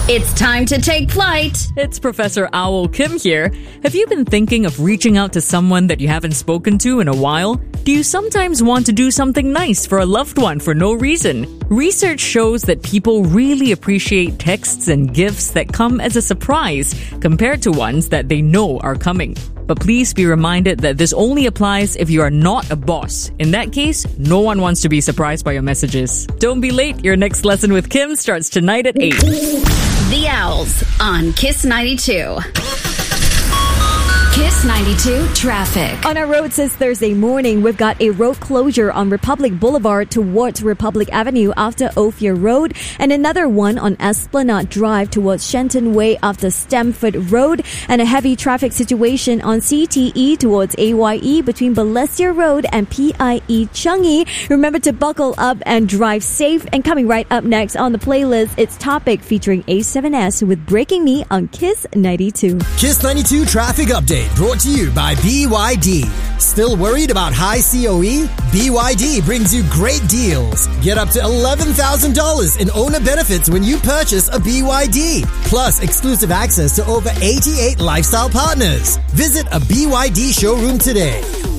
It's time to take flight. It's Professor Owl Kim here. Have you been thinking of reaching out to someone that you haven't spoken to in a while? Do you sometimes want to do something nice for a loved one for no reason? Research shows that people really appreciate texts and gifts that come as a surprise compared to ones that they know are coming. But please be reminded that this only applies if you are not a boss. In that case, no one wants to be surprised by your messages. Don't be late. Your next lesson with Kim starts tonight at 8. The Owls on Kiss 92. Kiss 92 traffic. On our roads this Thursday morning, we've got a road closure on Republic Boulevard towards Republic Avenue after Ophir Road, and another one on Esplanade Drive towards Shenton Way after Stamford Road, and a heavy traffic situation on CTE towards AYE between Balestier Road and PIE Changi. Remember to buckle up and drive safe. And coming right up next on the playlist, it's Topic featuring A7S with Breaking Me on Kiss 92. Kiss 92 traffic update. Brought to you by BYD. Still worried about high COE? BYD brings you great deals. Get up to $11,000 in owner benefits when you purchase a BYD. Plus exclusive access to over 88 lifestyle partners. Visit a BYD showroom today.